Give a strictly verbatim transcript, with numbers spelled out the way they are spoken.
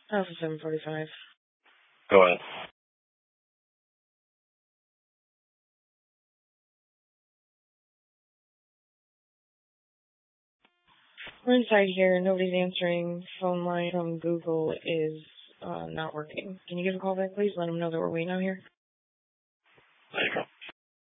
Alpha seven forty-five. Go ahead. We're inside here. Nobody's answering. Phone line from Google is uh, not working. Can you give a call back, please? Let them know that we're waiting out here. There you go.